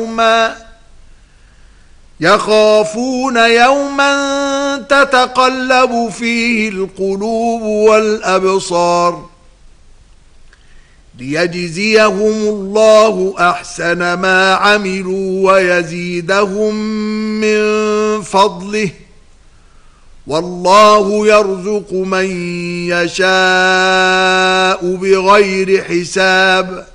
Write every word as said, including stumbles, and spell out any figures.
يوما يخافون يوما تتقلب فيه القلوب والأبصار ليجزيهم الله أحسن ما عملوا ويزيدهم من فضله والله يرزق من يشاء بغير حساب.